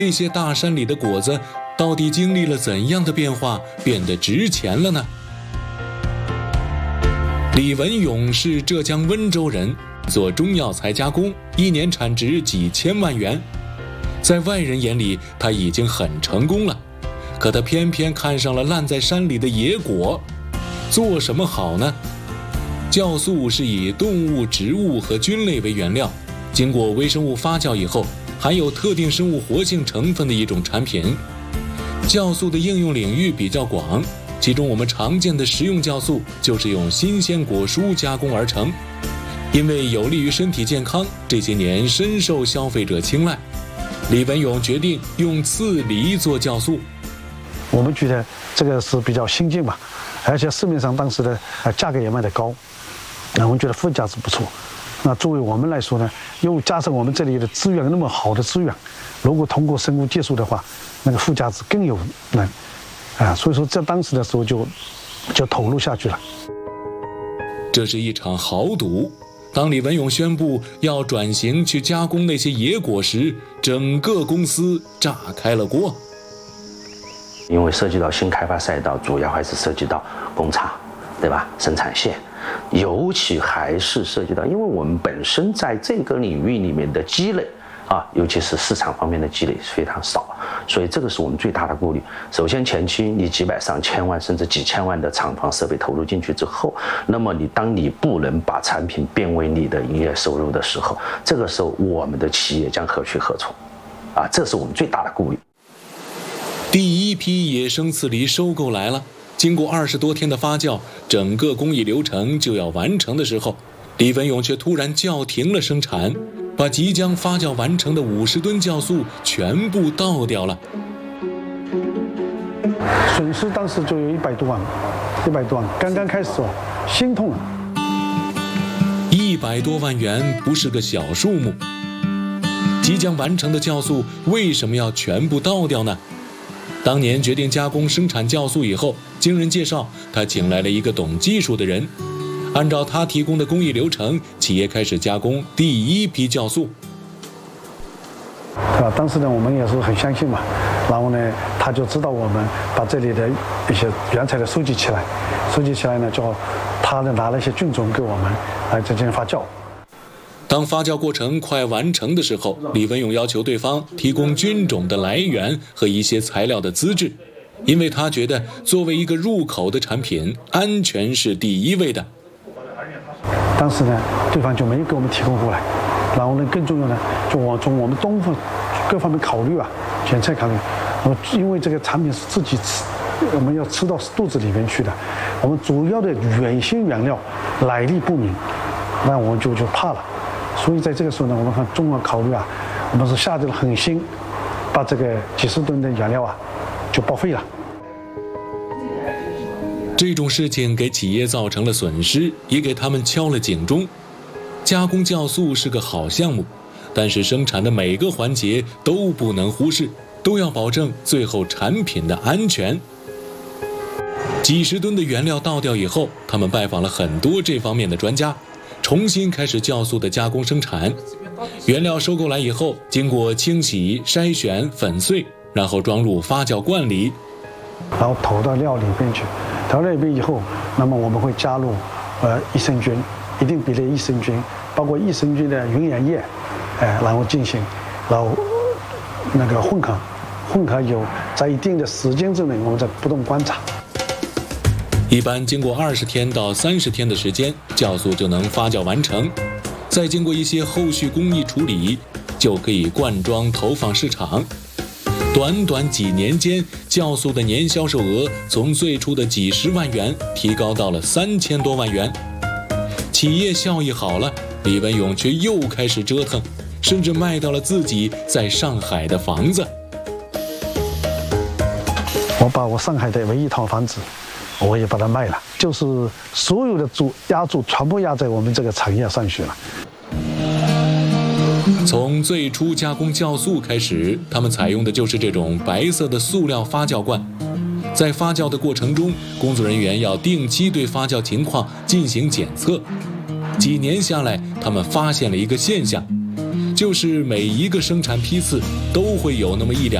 这些大山里的果子到底经历了怎样的变化，变得值钱了呢？李文勇是浙江温州人，做中药材加工，一年产值几千万元。在外人眼里，他已经很成功了，可他偏偏看上了烂在山里的野果。做什么好呢？酵素是以动物、植物和菌类为原料，经过微生物发酵以后，含有特定生物活性成分的一种产品。酵素的应用领域比较广，其中我们常见的食用酵素就是用新鲜果蔬加工而成。因为有利于身体健康，这些年深受消费者青睐。李文勇决定用刺梨做酵素。 我们觉得这个是比较新进吧，而且市面上当时的价格也卖得高，我们觉得附加值不错。那作为我们来说呢，又加上我们这里的资源那么好的资源，如果通过生物技术的话，那个附加值更有能所以说在当时的时候就投入下去了。 这是一场豪赌。当李文勇宣布要转型去加工那些野果时，整个公司炸开了锅。 因为涉及到新开发赛道，主要还是涉及到工厂，对吧？生产线。尤其还是涉及到，因为我们本身在这个领域里面的积累尤其是市场方面的积累是非常少，所以这个是我们最大的顾虑。首先前期你几百上千万甚至几千万的厂房设备投入进去之后，那么当你不能把产品变为你的营业收入的时候，这个时候我们的企业将何去何从这是我们最大的顾虑。 第一批野生刺梨收购来了，经过20多天的发酵，整个工艺流程就要完成的时候，李文勇却突然叫停了生产，把即将发酵完成的50吨酵素全部倒掉了。 损失当时就有100多万，刚刚开始心痛了。 100多万元不是个小数目。即将完成的酵素为什么要全部倒掉呢？当年决定加工生产酵素以后，经人介绍，他请来了一个懂技术的人，按照他提供的工艺流程，企业开始加工第一批酵素。 当时呢，我们也是很相信嘛，然后呢，他就知道我们把这里的一些原材料收集起来呢，就他呢拿了一些菌种给我们来进行发酵。 当发酵过程快完成的时候，李文勇要求对方提供菌种的来源和一些材料的资质，因为他觉得作为一个入口的产品，安全是第一位的。 当时呢，对方就没给我们提供过来，然后呢，更重要呢，就从我们东方各方面考虑检测考虑，因为这个产品是自己吃，我们要吃到肚子里面去的，我们主要的原先原料来历不明，那我们就怕了。所以在这个时候呢，我们看综合考虑我们是下定了狠心，把这个几十吨的原料就报废了。 这种事情给企业造成了损失，也给他们敲了警钟。加工酵素是个好项目，但是生产的每个环节都不能忽视，都要保证最后产品的安全。几十吨的原料倒掉以后，他们拜访了很多这方面的专家，重新开始酵素的加工生产。原料收购来以后，经过清洗、筛选、粉碎，然后装入发酵罐里， 然后投到料里边去。投到料里边以后，那么我们会加入益生菌，一定比例益生菌，包括益生菌的云原液，然后进行，然后那个混合有在一定的时间之内，我们在不断观察。 一般经过20天到30天的时间，酵素就能发酵完成，再经过一些后续工艺处理，就可以灌装投放市场。短短几年间，酵素的年销售额从最初的几十万元提高到了3000多万元。企业效益好了，李文勇却又开始折腾，甚至卖掉了自己在上海的房子。 我把我上海的唯一一套房子我也把它卖了，就是所有的压注全部压在我们这个产业上去了。 从最初加工酵素开始，他们采用的就是这种白色的塑料发酵罐。在发酵的过程中，工作人员要定期对发酵情况进行检测。几年下来，他们发现了一个现象， 就是每一个生产批次都会有那么1-2